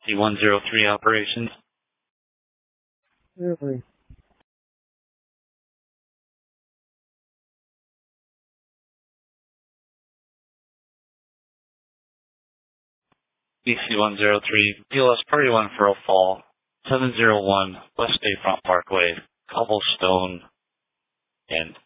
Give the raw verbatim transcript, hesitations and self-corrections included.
D one zero three operations. Really? D C one zero three, P L S Party one for a fall, seven zero one West Bayfront Parkway, Cobblestone, and